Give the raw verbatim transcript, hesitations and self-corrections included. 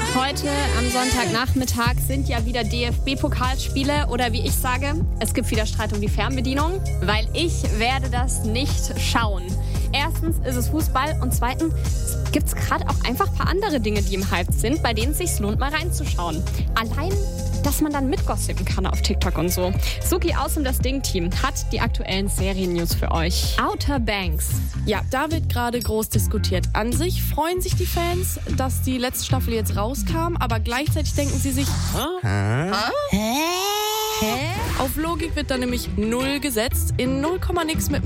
Heute am Sonntagnachmittag sind ja wieder D F B-Pokalspiele oder wie ich sage, es gibt wieder Streit um die Fernbedienung, weil ich werde das nicht schauen. Erstens ist es Fußball und zweitens gibt es gerade auch einfach ein paar andere Dinge, die im Hype sind, bei denen es sich lohnt, mal reinzuschauen. Allein, dass man dann mitgossipen kann auf TikTok und so. Suki aus dem Das Ding-Team hat die aktuellen Serien-News für euch. Outer Banks. Ja, da wird gerade groß diskutiert. An sich freuen sich die Fans, dass die letzte Staffel jetzt rauskam, aber gleichzeitig denken sie sich, Hä? Hä? Hä? Auf Logik wird da nämlich null gesetzt. In null Komma nix mit